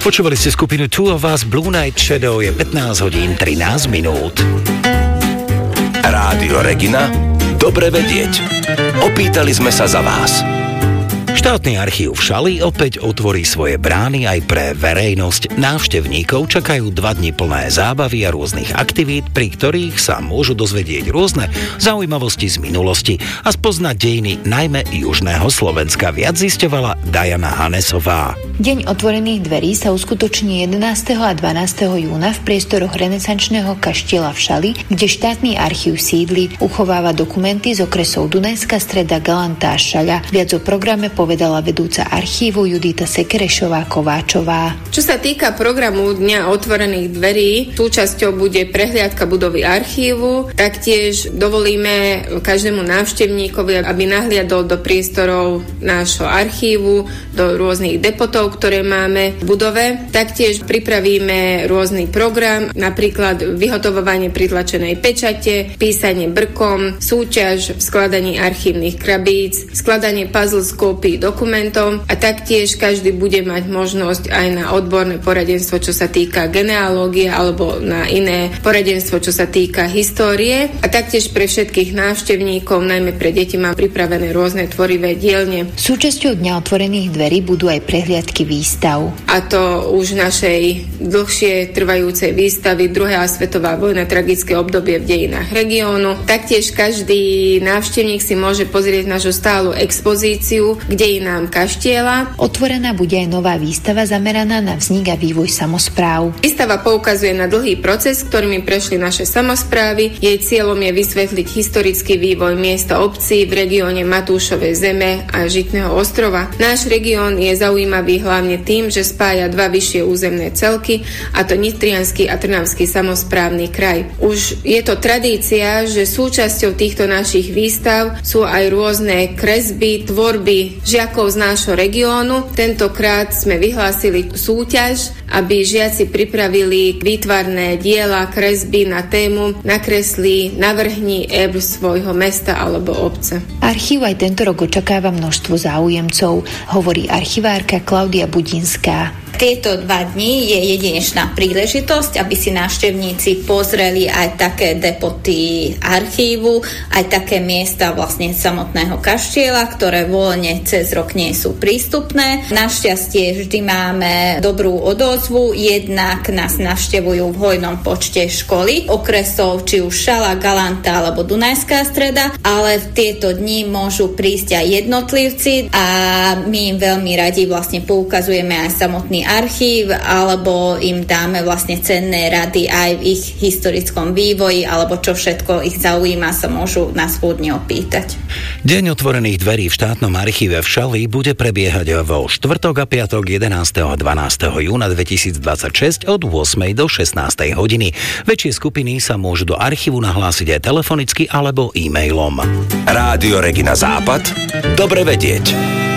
Počúvali ste skupinu Two of Us, Blue Night Shadow, je 15 hodín 13 minút. Rádio Regina, dobre vedieť. Opýtali sme sa za vás. Štátny archív v Šali opäť otvorí svoje brány aj pre verejnosť. Návštevníkov čakajú 2 dni plné zábavy a rôznych aktivít, pri ktorých sa môžu dozvedieť rôzne zaujímavosti z minulosti a spoznať dejiny najmä južného Slovenska. Viac zisťovala Diana Hanesová. Deň otvorených dverí sa uskutoční 11. a 12. júna v priestoroch renesančného kaštieľa v Šali, kde štátny archív sídli, uchováva dokumenty z okresov Dunajská Streda, Galantá a Šaľa. Viac o programe povedala vedúca archívu Judita Sekerešová-Kováčová. Čo sa týka programu Dňa otvorených dverí, súčasťou bude prehliadka budovy archívu, taktiež dovolíme každému návštevníkovi, aby nahliadol do priestorov nášho archívu, do rôznych depotov, ktoré máme v budove. Taktiež pripravíme rôzny program, napríklad vyhotovovanie pritlačenej pečate, písanie brkom, súťaž v skladaní archívnych krabíc, skladanie puzzle z kópií dokumentov a taktiež každý bude mať možnosť aj na odborné poradenstvo, čo sa týka genealógie alebo na iné poradenstvo, čo sa týka histórie. A taktiež pre všetkých návštevníkov, najmä pre deti, mám pripravené rôzne tvorivé dielne. Súčasťou Dňa otvorených dverí budú aj prehliadky výstav. A to už našej dlhšie trvajúcej výstavy Druhá svetová vojna, tragické obdobie v dejinách regiónu. Taktiež každý návštevník si môže pozrieť našu stálu expozíciu k dejinám kaštieľa. Otvorená bude aj nová výstava zameraná na vznik a vývoj samospráv. Výstava poukazuje na dlhý proces, ktorými prešli naše samosprávy. Jej cieľom je vysvetliť historický vývoj miesta obcí v regióne Matúšovej zeme a Žitného ostrova. Náš región je zaujímavý hlavne tým, že spája 2 vyššie územné celky, a to Nitriansky a Trnavský samosprávny kraj. Už je to tradícia, že súčasťou týchto našich výstav sú aj rôzne kresby, tvorby žiakov z nášho regiónu. Tentokrát sme vyhlásili súťaž, aby žiaci pripravili výtvarné diela, kresby na tému Nakreslí, navrhni erb svojho mesta alebo obce. Archív aj tento rok očakáva množstvo záujemcov, hovorí archivárka Klaudia Budinská. Tieto 2 dni je jedinečná príležitosť, aby si návštevníci pozreli aj také depoty archívu, aj také miesta vlastne samotného kaštieľa, ktoré voľne cez rok nie sú prístupné. Našťastie vždy máme dobrú odozvu, jednak nás navštevujú v hojnom počte školy, okresov či už Šala, Galanta alebo Dunajská Streda, ale v tieto dni môžu prísť aj jednotlivci a my im veľmi radi vlastne poukazujeme aj samotný archív, alebo im dáme vlastne cenné rady aj v ich historickom vývoji, alebo čo všetko ich zaujíma, sa môžu nás kľudne opýtať. Deň otvorených dverí v štátnom archíve v Šali bude prebiehať vo štvrtok a piatok 11. a 12. júna 2026 od 8. do 16. hodiny. Väčšie skupiny sa môžu do archívu nahlásiť aj telefonicky alebo e-mailom. Rádio Regina Západ, dobre vedieť.